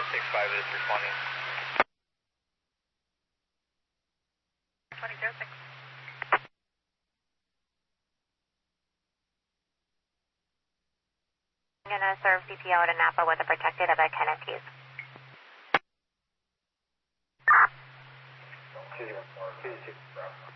65 is responding. 2006. I'm going to serve CPO to Napa with a protected event NFTs. 26.